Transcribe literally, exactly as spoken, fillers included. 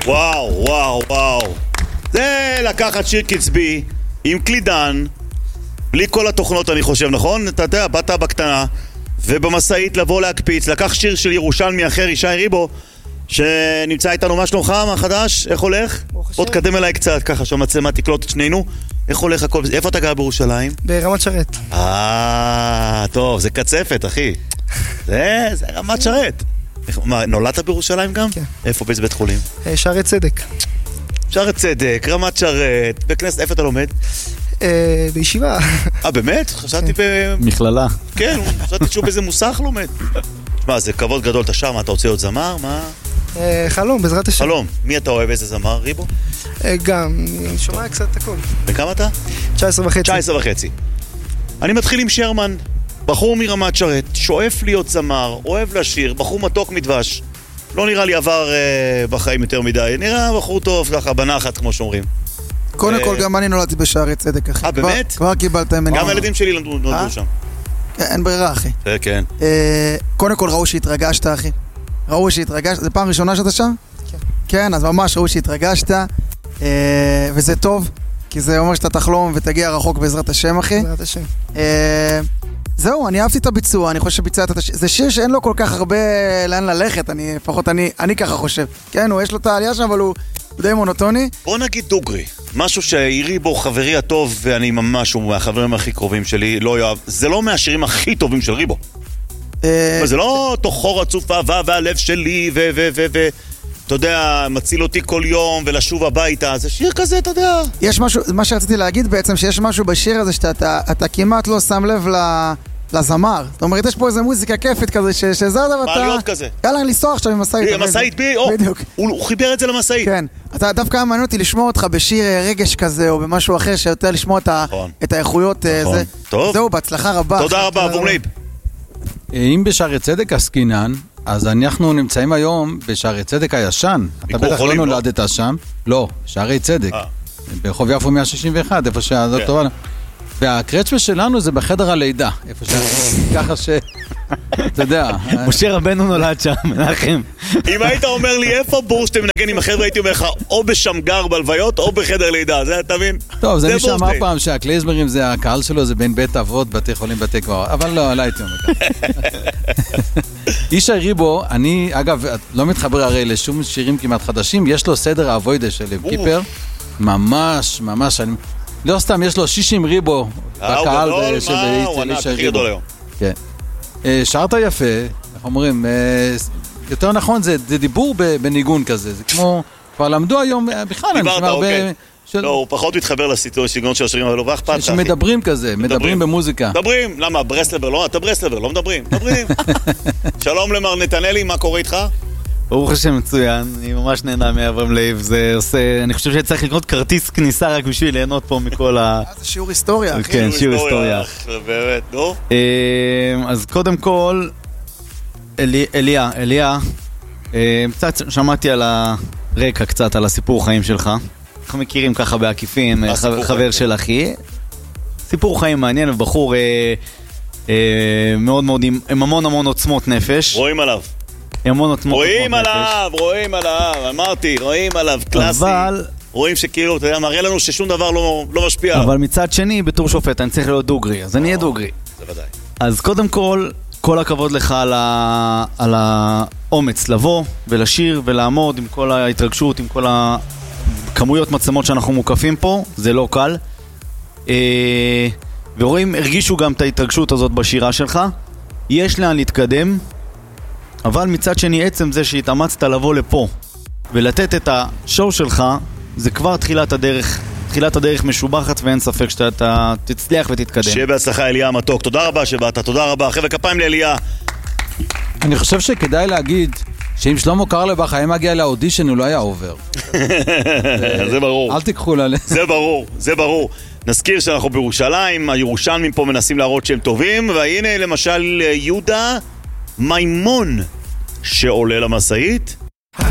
וואו, וואו, וואו. זה לקחת שיר קצבי עם קלידן, בלי כל התוכנות אני חושב, נכון? אתה יודע, באת בקטנה, ובמסעית לבוא להקפיץ, לקח שיר של ירושלמי אחר, ישי ריבו, שנמצא איתנו. מה שלומך, מה חדש? איך הולך? בוא תקדם אליי קצת, ככה שהמצלמה תקלוט את שנינו. איך הולך הכל? איפה אתה גר בירושלים? ברמת שרת. אה, טוב, זה קצפת, אחי. זה, זה רמת שרת. מה, נולדת בירושלים גם? כן. איפה, באיזה בית חולים? שערי צדק. שערי צדק, רמת שרת, בכנסת, איפה אתה לומד? בישיבה. אה, באמת? חשבתי ב... מכללה. כן, חשבתי שהוא באיזה מוסך לומד. מה, זה כבוד גדול, אתה שר, מה, אתה רוצה להיות זמר? מה? חלום, בעזרת השם. חלום. מי אתה אוהב, איזה זמר, ריבו? גם, אני שומע קצת הכל. וכמה אתה? תשע עשרה וחצי. תשע עשרה וחצי. אני מתחיל עם שרמן, בחור מרמת שרת, שואף להיות זמר, אוהב לשיר, בחור מתוק מדבש. לא נראה לי עבר אה, בחיים יותר מדי, נראה בחור טוב, ככה, בנחת, כמו שאומרים. קודם כל, גם אני נולדתי בשערי צדק, אחי. אה, באמת? כבר קיבלת ממני. גם הילדים שלי נולדו שם. כן, אין ברירה, אחי. כן. קודם כל, ראו שהתרגשת, אחי. ראו שהתרגשת. זה פעם ראשונה שאתה שם? כן. כן, אז ממש ראו שהתרגשת. וזה טוב, כי זה אומר שאתה תחלום ותגיע רחוק בעזרת השם, אחי. בעזרת השם. זהו, אני אהבתי את הביצוע, אני חושב שביצעת את השיר. זה שיר שאין לו כל כך הרבה לאן ללכת, אני, לפחות אני, אני ככה חושב. כן, הוא יש לו את העלייה שם, אבל הוא די מונוטוני. בוא נגיד דוגרי, משהו שעירי בו חברי הטוב, ואני ממש, הוא מהחברים הכי קרובים שלי, לא יאהב, זה לא מהשירים הכי טובים של ריבו. זה לא תוכו רצוף אהבה והלב שלי, ו ו ו ו אתה יודע, מציל אותי כל יום ולשוב הביתה, זה שיר כזה, אתה יודע. יש משהו, מה שרציתי להגיד בעצם, שיש משהו בשיר הזה שאתה אתה, אתה כמעט לא שם לב לזמר. זאת אומרת, יש פה איזה מוזיקה כיפית כזה, שזה הדבר, אתה... מעליות כזה. יאללה, לנסוע עכשיו עם מסעית. עם מסעית בי, או, הוא חיבר את זה למסעית. כן. אתה דווקא מעניין אותי לשמוע אותך בשיר רגש כזה, או במשהו אחר, שיותר לשמוע את האיכויות. טוב. זהו, בהצלחה רבה. תודה רבה, וומליב. אם בשערי צדק עסקינן, אז אנחנו נמצאים היום בשערי צדק הישן. אתה בטח לא נולדת שם. לא, שערי צדק. ברחוב יפו מאה שישים ואחת, איפה שהזאת טובה. והקרצ'מה שלנו זה בחדר הלידה. איפה ש... ככה ש... אתה יודע. משה רבנו נולד שם, מנחם. אם היית אומר לי איפה בורש שאתם מנגן עם החבר'ה, הייתי אומר לך או בשמגר בלוויות או בחדר לידה, זה אתה מבין? טוב, זה מי שאמר פעם שהקלייזמרים זה הקהל שלו, זה בין בית אבות, בתי חולים, בתי קברות, אבל לא, לא הייתי אומר ככה. ישי ריבו, אני, אגב, לא מתחבר הרי לשום שירים כמעט חדשים, יש לו סדר האבוידה של לב קיפר, ממש, ממש, אני... לא סתם, יש לו שישים ריבו בקהל של ישי ריבו. כן. שרת יפה, איך אומרים, יותר נכון, זה דיבור בניגון כזה, זה כמו, כבר למדו היום, בכלל, אני נשמע הרבה... לא, הוא פחות מתחבר לסגנון של השירים, אבל לא אכפת לך. שמדברים כזה, מדברים במוזיקה. מדברים, למה? ברסלבר, לא, אתה ברסלבר, לא מדברים, מדברים. שלום למר נתנאלי, מה קורה איתך? ברוך השם מצוין, אני ממש נהנה מאברהם לייב, זה עושה, אני חושב שצריך לקנות כרטיס כניסה רק בשביל ליהנות פה מכל ה... זה שיעור היסטוריה, אחי. כן, שיעור היסטוריה. באמת, נו. אז קודם כל, אליה, אליה, קצת שמעתי על הרקע קצת, על הסיפור חיים שלך. אנחנו מכירים ככה בעקיפים, חבר של אחי. סיפור חיים מעניין, ובחור מאוד מאוד, עם המון המון עוצמות נפש. רואים עליו. רואים עליו, רואים עליו, אמרתי, רואים עליו, קלאסי. אבל... רואים שכאילו, אתה יודע, מראה לנו ששום דבר לא, לא משפיע. אבל מצד שני, בתור שופט, אני צריך להיות דוגרי, אז אני אהיה דוגרי. זה ודאי. אז קודם כל, כל הכבוד לך על, ה... על האומץ לבוא ולשיר ולעמוד עם כל ההתרגשות, עם כל הכמויות מצלמות שאנחנו מוקפים פה, זה לא קל. ורואים, הרגישו גם את ההתרגשות הזאת בשירה שלך. יש לאן להתקדם. אבל מצד שני, עצם זה שהתאמצת לבוא לפה ולתת את השואו שלך, זה כבר תחילת הדרך, תחילת הדרך משובחת, ואין ספק שאתה תצליח ותתקדם. שיהיה בהצלחה, אליה המתוק. תודה רבה שבאת, תודה רבה. חבר'ה, כפיים לאליה. אני חושב שכדאי להגיד שאם שלמה קרלבך היה מגיע לאודישן, הוא לא היה עובר. זה ברור. אל תיקחו לה... זה ברור, זה ברור. נזכיר שאנחנו בירושלים, הירושלמים פה מנסים להראות שהם טובים, והנה למשל יהודה מימון שעולה למסעית,